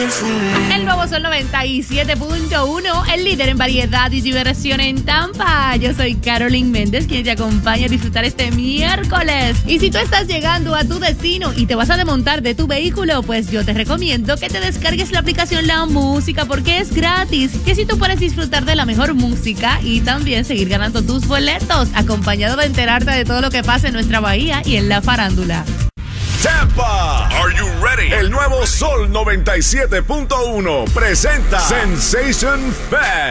El nuevo Sol 97.1, el líder en variedad y diversión en Tampa. Yo soy Carolyn Méndez, quien te acompaña a disfrutar este miércoles. Y si tú estás llegando a tu destino y te vas a desmontar de tu vehículo, pues yo te recomiendo que te descargues la aplicación La Música, porque es gratis. Que si tú puedes disfrutar de la mejor música y también seguir ganando tus boletos, acompañado de enterarte de todo lo que pasa en nuestra bahía y en la farándula. Tampa, are you ready? El nuevo Sol 97.1 presenta Sensation Fest.